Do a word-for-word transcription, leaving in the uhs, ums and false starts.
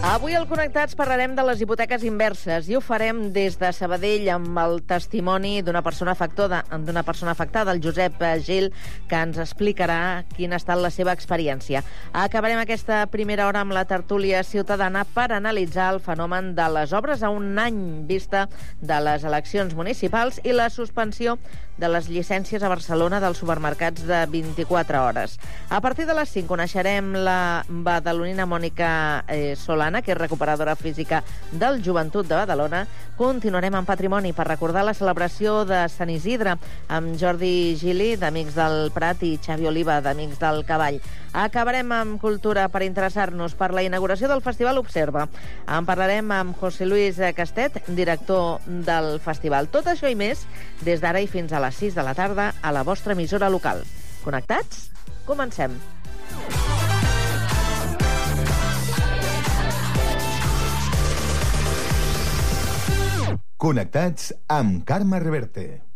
Avui al Connectats parlarem de les hipoteques inverses i ho farem des de Sabadell amb el testimoni d'una persona afectada, d'una persona afectada, el Josep Gil, que ens explicarà quina ha estat la seva experiència. Acabarem aquesta primera hora amb la tertúlia ciutadana per analitzar el fenomen de les obres a un any vista de les eleccions municipals i la suspensió de les llicències a Barcelona dels supermercats de vint-i-quatre hores. A partir de les cinc coneixerem la badalonina Mònica eh, Solana, que és recuperadora física del Joventut de Badalona. Continuarem amb patrimoni per recordar la celebració de Sant Isidre amb Jordi Gili, d'Amics del Prat, i Xavi Oliva, d'Amics del Cavall. Acabarem amb cultura per interessar-nos per la inauguració del Festival Observa. En parlarem amb José Luis Castet, director del festival. Tot això i més des d'ara i fins a les sis de la tarda a la vostra emissora local. Connectats? Comencem. Connectats amb Carme Reverte.